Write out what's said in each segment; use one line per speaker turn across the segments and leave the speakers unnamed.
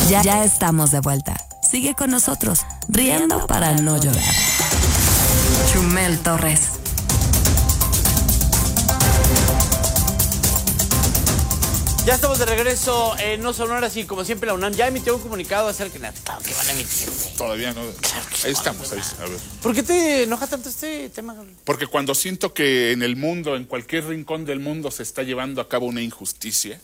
Ya estamos de vuelta. Sigue con nosotros, riendo para no llorar. Chumel Torres.
Ya estamos de regreso en No Sonoras y como siempre la UNAM ya emitió un comunicado acerca de que van a emitir.
Todavía no.
Claro que
Ahí
no,
estamos,
no,
ahí. A ver.
¿Por qué te enoja tanto este tema, Gabriel?
Porque cuando siento que en el mundo, en cualquier rincón del mundo se está llevando a cabo una injusticia.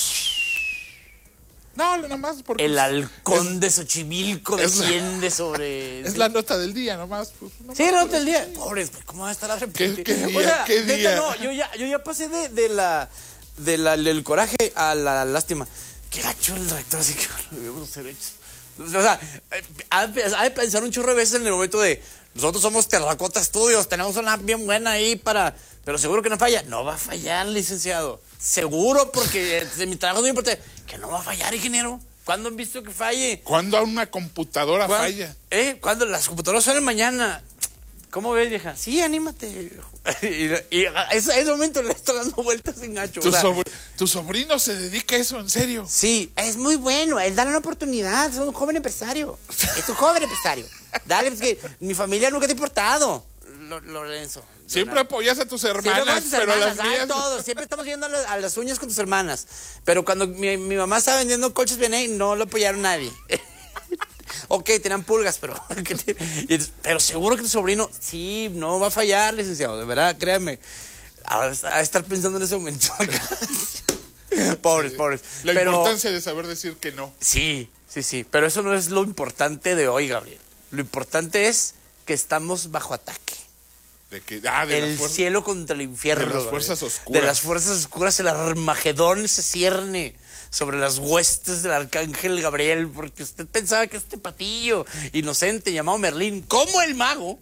No, nomás porque...
El halcón de Xochimilco desciende sobre...
Es la nota del día, nomás. Pues,
sí, la nota del día. Pobres, ¿cómo va a estar arrepentido?
¿Qué día?
O sea,
¿Qué día?
No, yo ya pasé del coraje a la lástima. Qué gacho el rector, así que debemos ser hechos. O sea, ha de pensar un chorro de veces en el momento de nosotros somos Terracota Studios, tenemos una bien buena ahí pero seguro que no falla. No va a fallar, licenciado. Seguro, porque mi trabajo es muy importante. Que no va a fallar, ingeniero. ¿Cuándo han visto que falle?
¿Cuándo una computadora falla?
¿Cuándo? Las computadoras salen mañana. ¿Cómo ves, vieja? Sí, anímate. y a ese momento le está dando vueltas en gacho.
¿Tu sobrino se dedica a eso en serio?
Sí, es muy bueno. Él dale una oportunidad. Es un joven empresario. Es un joven empresario. Dale, pues que mi familia nunca te ha importado. Lorenzo.
Siempre apoyas a tus hermanas, pero a las mías...
Todos. Siempre estamos yendo a las uñas con tus hermanas. Pero cuando mi mamá estaba vendiendo colches B&A, no lo apoyaron nadie. Ok, tenían pulgas, pero seguro que tu sobrino, sí, no va a fallar, licenciado, de verdad, créanme. Ahora a estar pensando en ese momento. Pobres.
La importancia de saber decir que no.
Sí, pero eso no es lo importante de hoy, Gabriel. Lo importante es que estamos bajo ataque. El cielo contra el infierno.
De las fuerzas oscuras.
De las fuerzas oscuras, el Armagedón se cierne sobre las huestes del arcángel Gabriel, porque usted pensaba que este patillo inocente llamado Merlín, como el mago,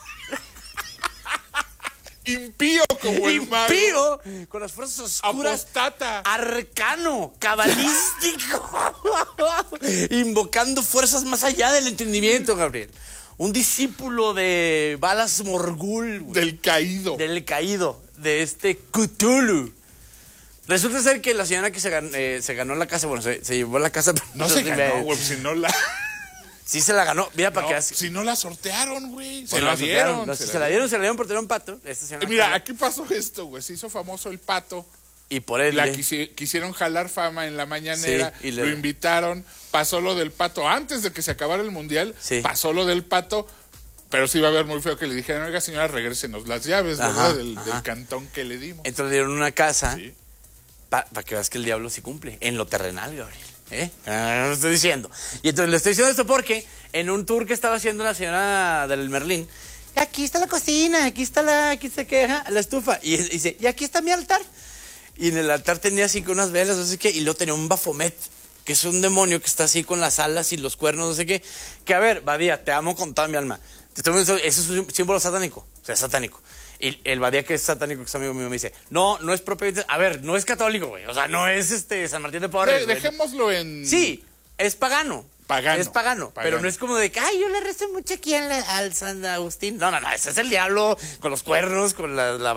impío como el mago,
impío, con las fuerzas oscuras,
apostata,
arcano, cabalístico, invocando fuerzas más allá del entendimiento, Gabriel. Un discípulo de Balas Morgul,
del caído,
de este Cthulhu. Resulta ser que la señora que se ganó la casa, bueno, se llevó la casa.
No se ganó, güey, si no la...
Sí se la ganó, mira para qué hace.
Si no la sortearon, güey. Se
la
dieron.
Se la dieron por tener un pato.
Mira, aquí pasó esto, güey. Se hizo famoso el pato.
Y por él.
Quisieron jalar fama en la mañanera.
Sí,
lo invitaron. Pasó lo del pato. Antes de que se acabara el mundial, pasó lo del pato. Pero sí iba a ver muy feo que le dijeran, oiga, señora, regrésenos las llaves, ¿verdad? Del cantón que le dimos.
Entonces le dieron una casa. Sí. Para que veas que el diablo sí cumple. En lo terrenal, Gabriel. Lo estoy diciendo. Y entonces le estoy diciendo esto porque en un tour que estaba haciendo la señora del Merlín, aquí está la cocina, aquí está la estufa. Y dice, y aquí está mi altar. Y en el altar tenía así con unas velas, no sé qué, y luego tenía un Baphomet, que es un demonio que está así con las alas y los cuernos, no sé qué. Que a ver, Badía, te amo con toda mi alma. Eso es un símbolo satánico, o sea, satánico. Y el Badía, que es satánico, que es amigo mío, me dice, no es propiamente... A ver, no es católico, güey. O sea, no es San Martín de Porres.
Dejémoslo en...
Sí, es pagano.
Es
pagano. Pero no es como de que, yo le rezo mucho aquí al San Agustín. No, ese es el diablo con los cuernos, con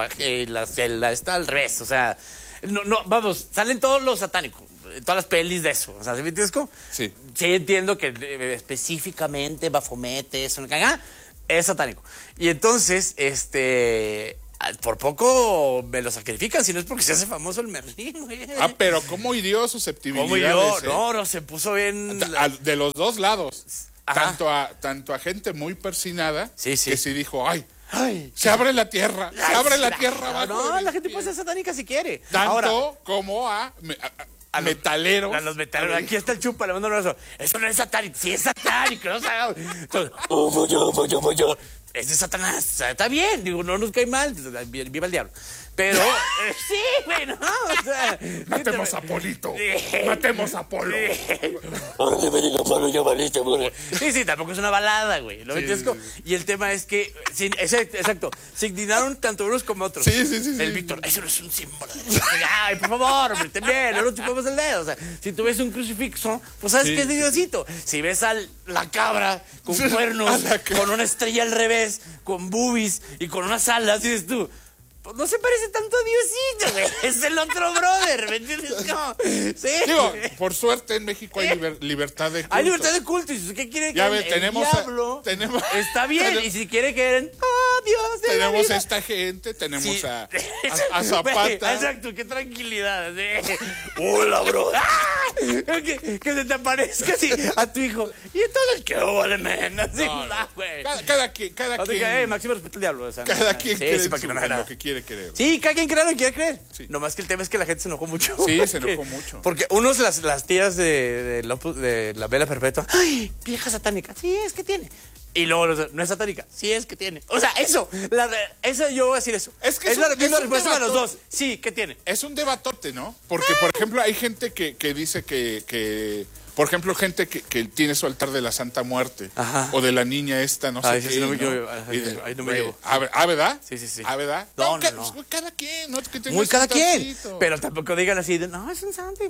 está al revés. O sea, vamos, salen todos los satánicos. Todas las pelis de eso. O sea, ¿sí me entiendes cómo?
Sí.
Sí entiendo que específicamente Baphomet, eso, es satánico. Y entonces, por poco me lo sacrifican, si no es porque se hace famoso el Merlín, güey.
Pero ¿cómo hirió susceptibilidades?
¿Cómo hirió? No, se puso bien...
De los dos lados. Tanto a gente muy persinada, que sí dijo, ay, se abre la tierra,
No, la gente puede ser satánica si quiere.
Tanto como a metaleros.
A los metaleros. Aquí está el chupa, le mando un abrazo. Eso no es satánico. Sí es satánico. No yo. Es de Satanás. O sea, está bien. Digo, no nos cae mal. Viva el diablo. Pero, sí, güey, no. O sea,
matemos a Polito. Matemos a Polo.
Ahora me diga Polo, ya valiste, güey. Sí, tampoco es una balada, güey. ¿Lo entiendes? Y el tema es que, exacto, se indignaron tanto unos como otros.
Sí.
El Víctor, eso no es un símbolo. Ay, por favor, hombre, también, no nos chupamos el dedo. O sea, si tú ves un crucifixo, pues sabes que es de Diosito. Si ves a la cabra con cuernos, con una estrella al revés, con boobies y con unas alas, dices tú, pues no se parece tanto a Diosito, güey. Es el otro brother, ¿me entiendes? Como, sí.
Digo, por suerte en México hay libertad de culto.
Hay libertad de culto. ¿Y qué quiere que
ya ve,
tenemos está bien. Y si quiere que eran, Dios de
tenemos
la vida.
Esta gente, tenemos
Sí.
a Zapata.
Exacto, qué tranquilidad. Hola, bro. Que se te aparezca así a tu hijo. Y entonces, ¿qué vale, men? Así, güey.
Cada quien.
Máximo respeto al diablo. O sea,
Cada quien cree
para que no me
en lo que quiere creer.
Sí, cada quien cree lo que quiere creer.
Sí.
Nomás que el tema es que la gente se enojó mucho.
Sí, se enojó mucho.
Porque unos, las tías de la vela perpetua, ay, vieja satánica, sí, es que tiene. Y luego, no es satánica, sí, es que tiene. O sea, eso yo voy a decir eso.
Es que
es la misma
un
respuesta para los dos. Sí, ¿qué tiene?
Es un debatote, ¿no? Porque, por ejemplo, hay gente que dice que por ejemplo, gente que tiene su altar de la Santa Muerte.
Ajá.
O de la niña esta, no sé qué.
Sí, no me
¿no?
ahí no me llevo.
¿Verdad?
Sí.
¿Verdad?
No.
Pues, cada quien, ¿no? Que
Muy cada quien. Pero tampoco digan así de, no, es un santo.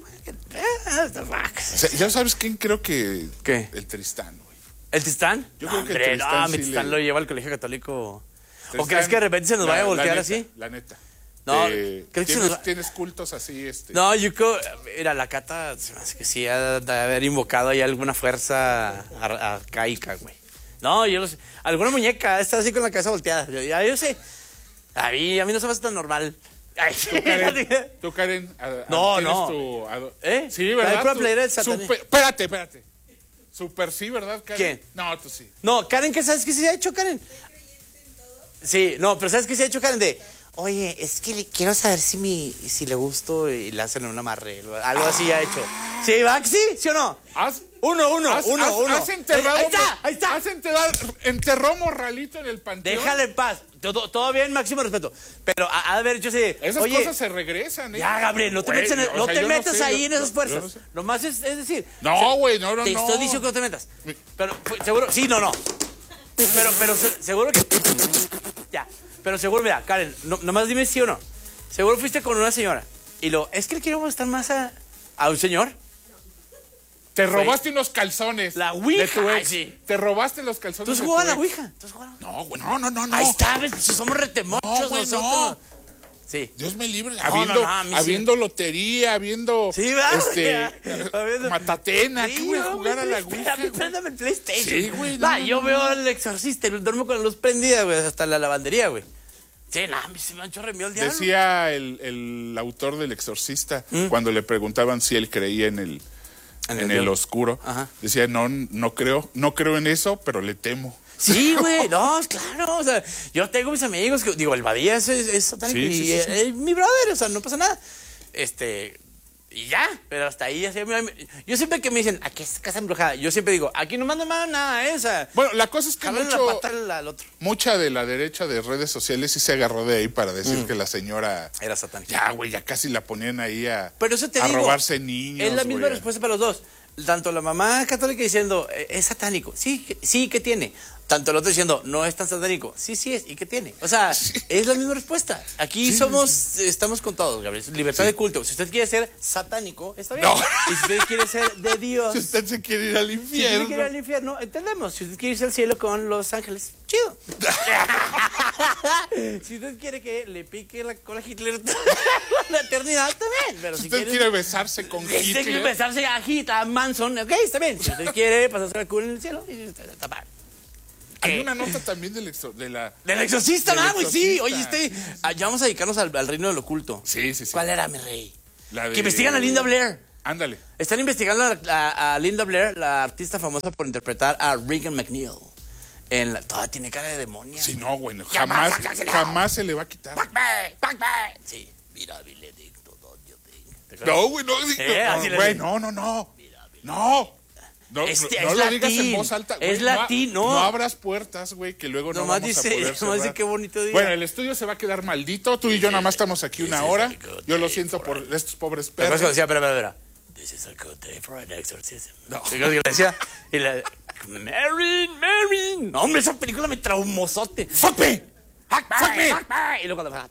O sea, ¿ya sabes quién creo que?
¿Qué?
El Tristán, güey.
¿El Tristán?
Yo creo que el Tristán
mi Tristán lo lleva al colegio católico.
Tristán,
¿O crees que de repente se nos vaya a voltear así?
La neta.
No, ¿crees que se nos
¿Tienes cultos así?
No, yo creo, mira, la Cata, se me hace que sí ha de haber invocado ahí alguna fuerza arcaica, güey. No, yo no sé. Alguna muñeca, está así con la cabeza volteada. Yo sé. A mí no se me hace tan normal. Ay,
¿Tú, Karen?
No.
¿tienes Sí, ¿verdad?
La pura playera del Satanás.
Espérate. Super sí, ¿verdad, Karen?
¿Quién?
No, tú sí.
No, Karen, ¿qué sabes qué se ha hecho, Karen? Sí, no, pero ¿sabes qué se ha hecho, Karen? Oye, es que quiero saber si le gusto y le hacen un amarre. Algo así ha hecho. ¿Sí, Baxi? ¿Sí o no? Uno.
¿Has enterrado?
Ahí está.
¿Enterró morralito en el panteón?
Déjale en paz. Todo bien, máximo respeto. Pero, a ver, yo sé.
Esas cosas se regresan, ¿eh?
Ya, Gabriel, no te metas ahí en esas fuerzas. No sé. Nomás es decir.
No, güey, no.
Te estoy diciendo que no te metas. Pero, seguro. Sí, no. Pero seguro que. Ya. Pero seguro, mira, Karen, nomás dime sí o no. Seguro fuiste con una señora. Y es que le quiero gustar más a un señor.
Te robaste unos calzones.
La ouija. Sí.
Te robaste los calzones.
¿Tú has jugado a la ouija?
No, güey, no.
Ahí está, ves, somos retemochos nosotros.
No.
Sí.
Dios me libre.
No,
habiendo lotería, habiendo.
Sí, ¿verdad?
Matatena. ¿Qué voy a jugar a la ouija?
Préndame el PlayStation.
Sí, güey.
Yo veo al exorcista y duermo con la luz prendida, güey, hasta la lavandería, güey. Sí, se me han chorreado el diablo.
Decía el autor del Exorcista, cuando le preguntaban si él creía en el oscuro,
Ajá.
decía, no creo en eso, pero le temo.
Sí, güey, no, claro, o sea, yo tengo mis amigos, el Badía es satánico y mi brother, o sea, no pasa nada, y ya, pero hasta ahí, yo siempre que me dicen, aquí es casa embrujada, yo siempre digo, aquí no manda nada esa.
Bueno, la cosa es que
mucha
de la derecha de redes sociales sí se agarró de ahí para decir que la señora
era satánica.
Ya, güey, ya casi la ponían ahí a robarse niños.
Es la misma respuesta para los dos. Tanto la mamá católica diciendo, es satánico. Sí, ¿qué tiene? Tanto el otro diciendo, no es tan satánico. Sí es. ¿Y qué tiene? O sea, es la misma respuesta. Aquí estamos con todos, Gabriel. Libertad de culto. Si usted quiere ser satánico, está bien. No. Y si usted quiere ser de Dios.
Si usted se quiere ir al infierno.
Entendemos. Si usted quiere irse al cielo con los ángeles, chido. Si usted quiere que le pique la cola a Hitler la eternidad, también. Pero si
usted quiere besarse con Hitler.
Si usted quiere besarse a Hitler, Manson, ok, está bien. Si usted quiere pasarse la cura en el cielo, está mal.
Hay una nota también del
exorcista, güey, sí. Oye, ya vamos a dedicarnos al reino del oculto.
Sí.
¿Cuál era, mi rey? Que investigan a Linda Blair.
Ándale.
Están investigando a Linda Blair, la artista famosa por interpretar a Regan McNeil. Toda tiene cara de demonia.
Sí, no, güey, jamás se le va a quitar.
Sí, mira, Benedicto,
no, güey, no. No lo digas en voz alta.
Es latín,
no abras puertas, güey, que luego no vamos a poder cerrar.
Dice qué bonito día.
Bueno, el estudio se va a quedar maldito. Tú y yo nada más estamos aquí una hora. Yo lo siento por estos pobres perros.
Pero espera. This is a good day for an exorcism. No. Le decía, Marin. No, hombre, esa película me traumosote.
¡Fuck me!
Y luego cuando...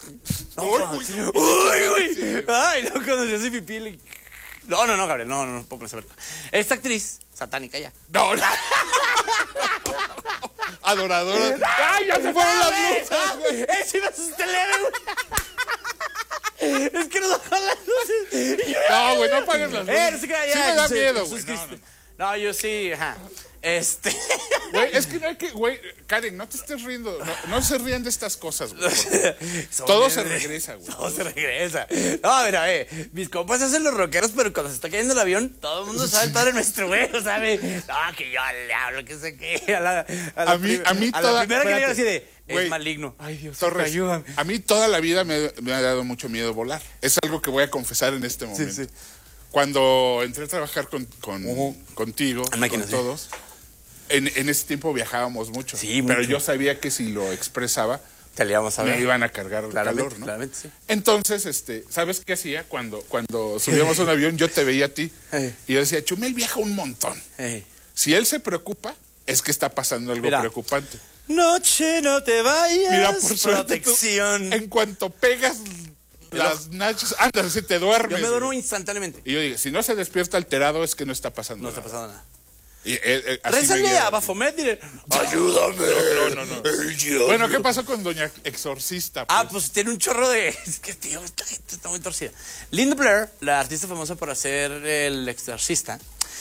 Uy. Ay, no, cuando se hace pipí... No, Gabriel, no puedo pensar. Esta actriz, satánica ya.
No. adoradora. ¡Ay, ya se fueron las luces, güey!
¡Ese me asusté leve, güey! Es que nos bajan las luces.
No, güey, no apagues las luces.
Sí me
da miedo, güey.
No, yo sí, ajá.
Güey, es que no hay que, güey, Karen, no te estés riendo, no se rían de estas cosas, güey. Todo se regresa, güey.
Todo se regresa. No, mira, mis compas hacen los rockeros, pero cuando se está cayendo el avión, todo el mundo sabe el Padre Nuestro, güey, ¿sabe? No, que yo le hablo, que sé qué. A mí
toda,
la primera que viene así de,
güey,
es maligno. Ay, Dios,
Torres,
ayúdame.
A mí toda la vida me ha dado mucho miedo volar. Es algo que voy a confesar en este momento.
Sí.
Cuando entré a trabajar contigo,
con
todos, en ese tiempo viajábamos mucho.
Sí,
pero
mucho.
yo sabía que si lo expresaba,
te le íbamos a ver.
me iban a cargar el calor, ¿no?
Claramente, sí.
Entonces, ¿sabes qué hacía? Cuando subíamos a un avión, yo te veía a ti y yo decía, Chumel viaja un montón. Si él se preocupa, es que está pasando algo preocupante.
Noche, no te vayas.
Mira, por suerte,
protección.
En cuanto pegas las nachos, anda, si te duermes.
Yo me duermo instantáneamente.
Y yo digo, si no se despierta alterado, es que no está pasando nada.
No está pasando nada.
Rézale
a Bafomet, dile,
ayúdame. No. Bueno, ¿qué pasó con Doña Exorcista?
Pues tiene un chorro de... Es que, tío, esta gente está muy torcida. Linda Blair, la artista famosa por hacer El Exorcista,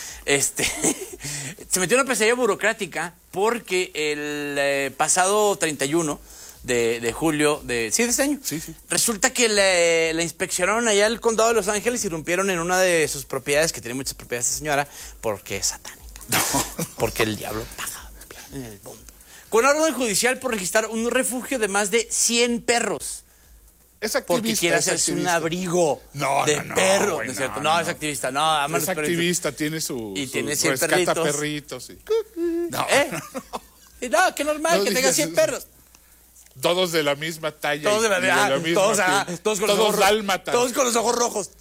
se metió en una pesadilla burocrática porque el pasado 31 de julio de este año, resulta que le inspeccionaron allá al condado de Los Ángeles y irrumpieron en una de sus propiedades, que tiene muchas propiedades esa señora, porque es satánica. No. Porque el diablo paga en el mundo. Con orden judicial por registrar un refugio de más de 100 perros.
Es activista.
Porque quiere hacerse un abrigo de perros.
Güey,
¿no es cierto? No, es activista. No,
es activista, tiene
y tiene 100
rescata
perritos.
Sí.
No, qué normal que tenga 100 perros.
Todos de la misma talla.
Todos de la misma. Todos con los ojos
dálmatas.
Todos con los ojos rojos.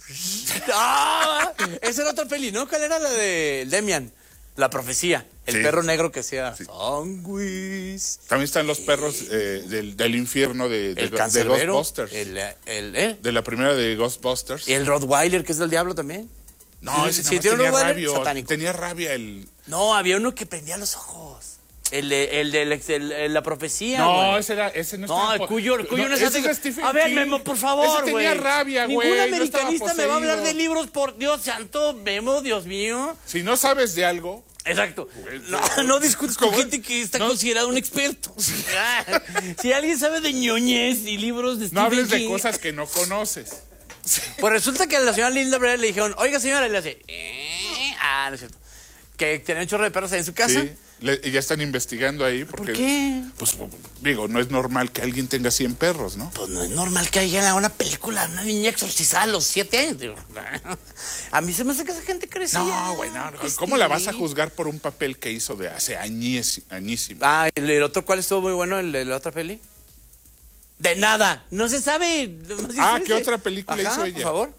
Esa era otra peli, ¿no? ¿Cuál era la de Demian? La profecía. El perro negro que hacía sanguis.
También están los perros del infierno de Ghostbusters. De la primera de Ghostbusters.
Y el Rottweiler, que es del diablo también.
No, ese tenía rabia. Tenía rabia el...
No, había uno que prendía los ojos. El de la profecía.
No, ese no
estaba. No, el cuyo no es
Stephen
A ver,
King.
Memo, por favor, güey.
Tenía rabia, güey.
Ningún americanista me va a hablar de libros, por Dios santo, Memo, Dios mío.
Si no sabes de algo.
Exacto. No discutes con gente que está considerado un experto. Si alguien sabe de ñoñez y libros de Stephen
King. No hables de
King,
cosas que no conoces.
Pues resulta que a la señora Linda Blair le dijeron, oiga señora, y le hace, no es cierto. Que tenía un chorro de perros ahí en su casa.
Sí. Y ya están investigando ahí. Porque,
¿por qué?
Pues digo, no es normal que alguien tenga 100 perros, ¿no?
Pues no es normal que haya una película, una niña exorcizada a los 7 años. Digo, a mí se me hace que esa gente crecía.
No, güey, no. ¿Cómo la vas a juzgar por un papel que hizo de hace añísimo?
¿El otro cuál estuvo muy bueno, el de la otra peli? De nada, no se sabe.
¿Qué otra película hizo ella?
Por favor.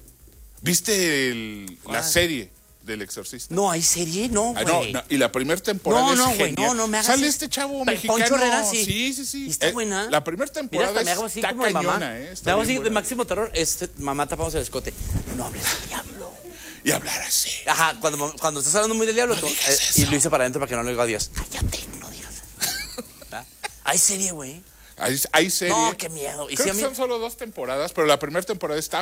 ¿Viste la serie del Exorcista?
No, ¿hay serie? No, güey.
No, y la primera temporada es genial.
No me hagas.
Sale este chavo mexicano.
Poncho Herrera,
sí.
Y está buena.
La primera temporada está cañona,
Me hago así de máximo terror. Mamá, tapamos el escote. No hables del diablo.
Y hablar así.
Ajá, cuando estás hablando muy del diablo, y lo hice para adentro para que no le diga a Dios. Cállate, no digas. Hay serie, güey.
Hay serie.
No, qué miedo.
Creo que son solo 2 temporadas, pero la primera temporada está...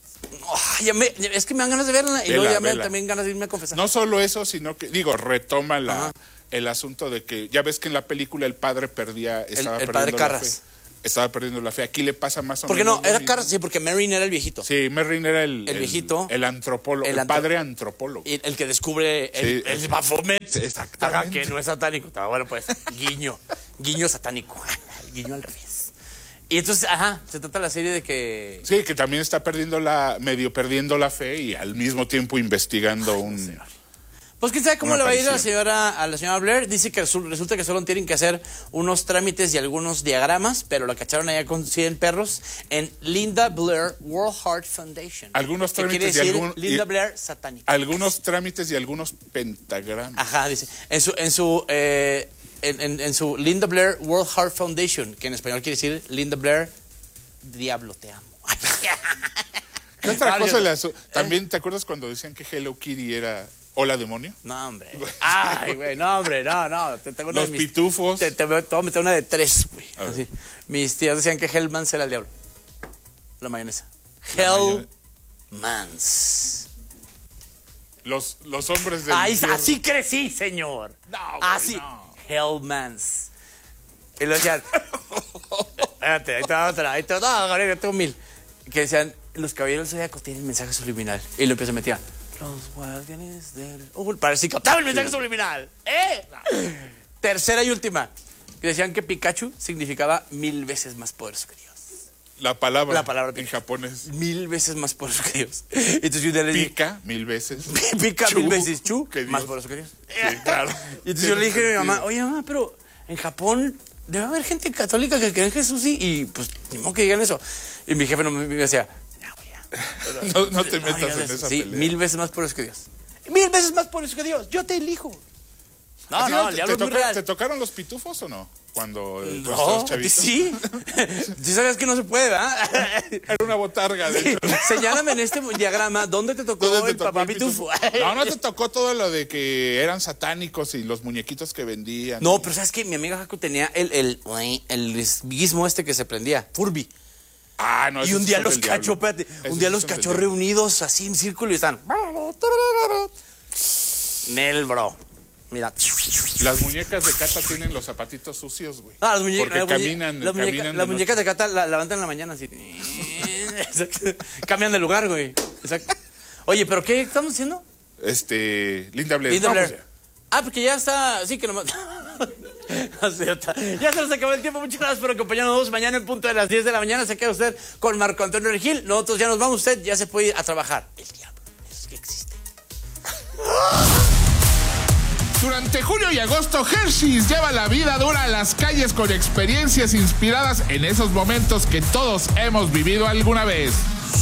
es que me dan ganas de verla y luego me dan también ganas de irme a confesar.
No solo eso, sino que, retoma el asunto de que, ya ves que en la película el padre estaba
el padre Carras.
Estaba perdiendo la fe. Aquí le pasa más o menos.
¿Por qué no? Era Carras, sí, porque Merrin era el viejito.
Sí, Merrin era el
viejito.
El antropólogo, el padre antropólogo.
El que descubre el Baphomet.
Exactamente.
Que no es satánico. Bueno, pues, guiño satánico. Guiño al revés. Y entonces, se trata la serie de que...
Sí, que también está medio perdiendo la fe y al mismo tiempo investigando
Pues quién sabe cómo le va a ir a la señora Blair. Dice que resulta que solo tienen que hacer unos trámites y algunos diagramas, pero la cacharon allá con 100 perros en Linda Blair World Heart Foundation.
Algunos trámites y
Linda Blair satánica.
Algunos trámites y algunos pentagramas.
Ajá, dice. En su Linda Blair World Heart Foundation, que en español quiere decir Linda Blair, diablo te amo.
¿Qué otra cosa también te acuerdas cuando decían que Hello Kitty era Hola, demonio.
No, hombre. Ay, güey, no, hombre, no. Tengo una
Los pitufos.
Te voy a meter una de 3, güey. Así. Mis tías decían que Hellmans era el diablo. La mayonesa. Hellmans.
Los hombres del
infierno. Así crecí, señor.
No, güey,
así.
No.
Hellmans. Y lo decían. Espérate, ahí te va. No, Gabriel, yo tengo 1000. Que decían, los caballeros del Zodíaco tienen mensaje subliminal. Y lo empieza a meter. Los guardianes del... para si captaba el mensaje subliminal. Tercera y última. Que decían que Pikachu significaba 1000 veces más poderoso que Dios.
La palabra
en
japonés.
1000 veces más poderoso que Dios. Entonces yo le dije...
Pica 1000 veces.
Pica 1000 veces. Chu, más poderoso que Dios.
Sí, claro.
Y entonces yo le dije a mi mamá, oye, mamá, pero en Japón debe haber gente católica que cree en Jesús y pues ni modo que digan eso. Y mi jefe me decía...
No te metas en esa pelea.
1000 veces más poderoso que Dios. 1000 veces más poderoso que Dios. Yo te elijo. No, el diablo es muy real.
¿Te tocaron los pitufos o no? Cuando
no, sí. Sí sabías que no se puede, ¿verdad?
Era una botarga, de hecho.
Señálame en este diagrama, ¿dónde te tocó el papá pitufo?
No te tocó todo lo de que eran satánicos y los muñequitos que vendían.
No, pero ¿sabes qué? Mi amiga Jaco tenía el guismo este que se prendía, Furby.
No,
y un día los cachó, espérate, un día los cachó reunidos así en círculo y están... Nel, bro. Mira.
Las muñecas de Cata tienen los zapatitos sucios, güey.
Las
muñecas
de Cata la levantan en la mañana así. Cambian de lugar, güey. Exacto. Oye, ¿pero qué estamos haciendo?
Linda Blair.
Porque ya está... Sí, que nomás... Ya se nos acabó el tiempo. Muchas gracias por acompañarnos. Mañana en punto de las 10 de la mañana se queda usted con Marco Antonio Regil. Nosotros ya nos vamos. Usted ya se puede ir a trabajar. El diablo es que existe.
Durante julio y agosto, Hershey's lleva la vida dura a las calles con experiencias inspiradas en esos momentos que todos hemos vivido alguna vez.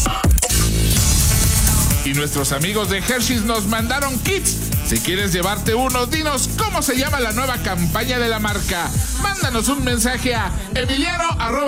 Y nuestros amigos de Hershey's nos mandaron kits. Si quieres llevarte uno, dinos cómo se llama la nueva campaña de la marca. Mándanos un mensaje a emiliano@